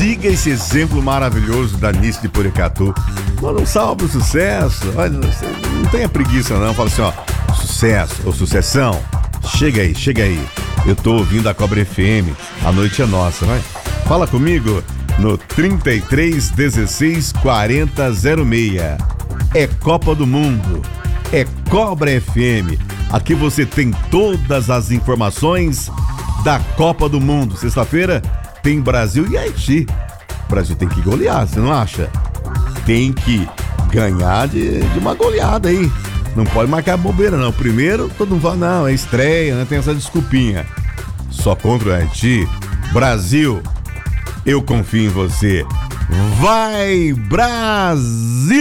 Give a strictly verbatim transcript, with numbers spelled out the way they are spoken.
Siga esse exemplo maravilhoso da Nice de Porecatu. Manda um salve pro sucesso. Olha, não tenha preguiça não. Fala assim, ó, sucesso ou sucessão. Chega aí, chega aí. Eu tô ouvindo a Cobra F M. A noite é nossa, vai. Fala comigo no trinta e três, dezesseis, quarenta, zero seis. É Copa do Mundo. É Cobra F M. Aqui você tem todas as informações da Copa do Mundo. Sexta-feira tem Brasil e Haiti. O Brasil tem que golear, você não acha? Tem que ganhar de, de uma goleada aí. Não pode marcar bobeira, não. Primeiro, todo mundo fala, não, é estreia, né? Tem essa desculpinha. Só contra o Haiti. Brasil, eu confio em você. Vai, Brasil!